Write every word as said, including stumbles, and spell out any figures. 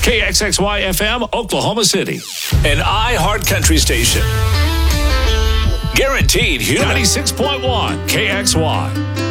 K X X Y F M, Oklahoma City. An iHeart Country station. Guaranteed Human. ninety-six point one K X Y.